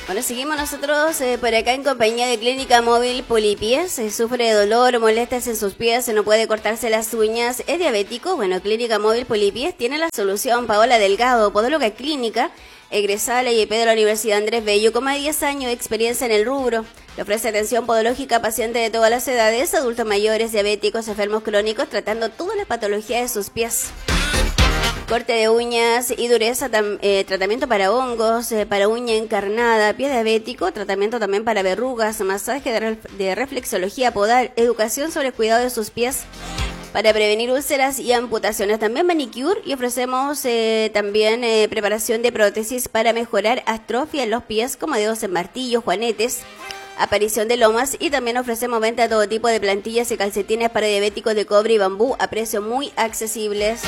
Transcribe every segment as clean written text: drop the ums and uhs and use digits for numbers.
Bueno, seguimos nosotros por acá en compañía de Clínica Móvil Polipies. Sufre de dolor, molestias en sus pies, no puede cortarse las uñas, es diabético. Bueno, Clínica Móvil Polipies tiene la solución. Paola Delgado, podóloga clínica, egresada de la IEP de la Universidad Andrés Bello, con más de 10 años de experiencia en el rubro. Le ofrece atención podológica a pacientes de todas las edades, adultos mayores, diabéticos, enfermos crónicos, tratando todas las patologías de sus pies. Corte de uñas y dureza, tratamiento para hongos, para uña encarnada, pie diabético, tratamiento también para verrugas, masaje de reflexología podal, educación sobre el cuidado de sus pies para prevenir úlceras y amputaciones. También manicure, y ofrecemos también preparación de prótesis para mejorar atrofia en los pies, como dedos en martillo, juanetes, aparición de lomas, y también ofrecemos venta de todo tipo de plantillas y calcetines para diabéticos de cobre y bambú a precios muy accesibles.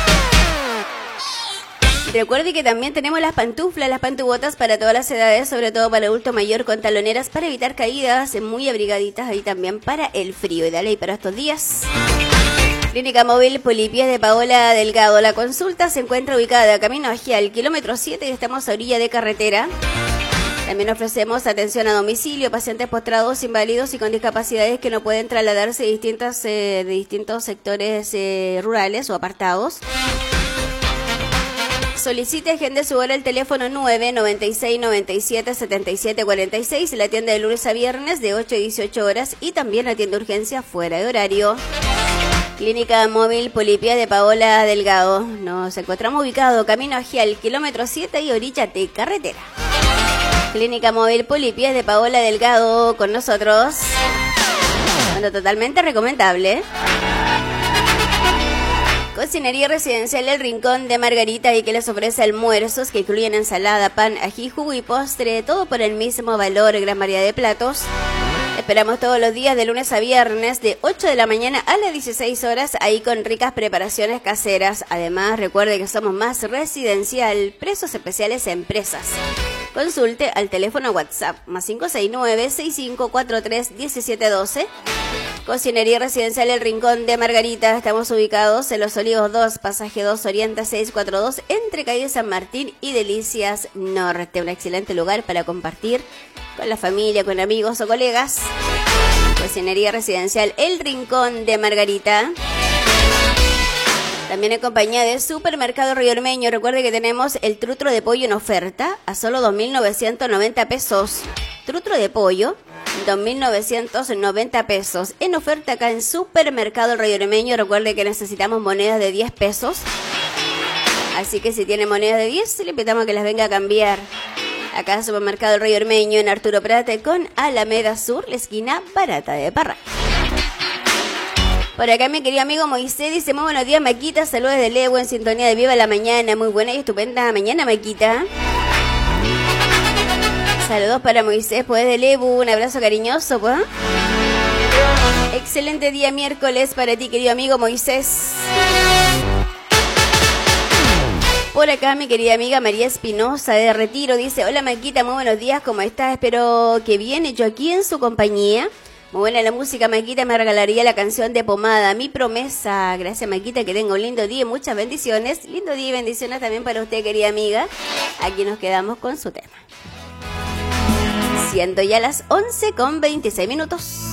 Recuerde que también tenemos las pantuflas, las pantubotas para todas las edades, sobre todo para adulto mayor con taloneras para evitar caídas, muy abrigaditas, ahí también para el frío, y dale ahí para estos días. Clínica Móvil Polipies de Paola Delgado. La consulta se encuentra ubicada camino a Gial, kilómetro 7, y estamos a orilla de carretera. También ofrecemos atención a domicilio, pacientes postrados, inválidos y con discapacidades que no pueden trasladarse de distintos sectores rurales o apartados. Solicite, agende su hora al teléfono 996 97 77 46. La atiende de lunes a viernes de 8 a 18 horas y también atiende urgencia fuera de horario. Clínica Móvil Polipies de Paola Delgado. Nos encontramos ubicados camino a Gial, kilómetro 7 y orilla de carretera. Clínica Móvil Polipies de Paola Delgado con nosotros. Bueno, totalmente recomendable. Cocinería Residencial El Rincón de Margarita, y que les ofrece almuerzos que incluyen ensalada, pan, ají, jugo y postre, todo por el mismo valor, gran variedad de platos. Esperamos todos los días de lunes a viernes de 8 de la mañana a las 16 horas, ahí con ricas preparaciones caseras. Además, recuerde que somos más residencial, precios especiales a empresas. Consulte al teléfono WhatsApp más 569-6543-1712. Cocinería Residencial El Rincón de Margarita. Estamos ubicados en Los Olivos 2, pasaje 2, Oriente 642, entre calle San Martín y Delicias Norte. Un excelente lugar para compartir con la familia, con amigos o colegas. Cocinería Residencial El Rincón de Margarita. También en compañía de Supermercado Río Ormeño. Recuerde que tenemos el trutro de pollo en oferta a solo 2.990 pesos. Trutro de pollo, 2.990 pesos. En oferta acá en Supermercado Río Ormeño. Recuerde que necesitamos monedas de 10 pesos. Así que si tiene monedas de 10, le invitamos a que las venga a cambiar. Acá en Supermercado Río Ormeño, en Arturo Prat con Alameda Sur, la esquina barata de Parral. Por acá mi querido amigo Moisés dice: muy buenos días, Maquita, saludos desde Levo, en sintonía de Viva la Mañana. Muy buena y estupenda mañana, Maquita. Saludos para Moisés, pues de Levo, un abrazo cariñoso, pues. Excelente día miércoles para ti, querido amigo Moisés. Por acá mi querida amiga María Espinosa de Retiro dice: hola Maquita, muy buenos días, ¿cómo estás? Espero que bien, yo aquí en su compañía. Muy buena la música, Maquita, me regalaría la canción de Pomada, Mi Promesa. Gracias, Maquita, que tenga un lindo día y muchas bendiciones. Lindo día y bendiciones también para usted, querida amiga. Aquí nos quedamos con su tema. Siendo ya las 11:26.